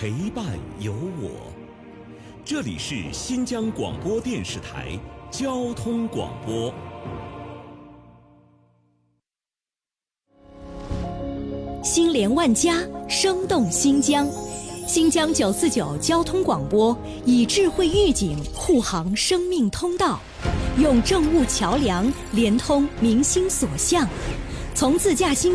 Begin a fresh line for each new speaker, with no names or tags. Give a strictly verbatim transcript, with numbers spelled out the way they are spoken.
陪伴有我。这里是新疆广播电视台交通广播。
心连万家，生动新疆。新疆九四九交通广播以智慧预警护航生命通道，用政务桥梁连通民心所向，从自驾新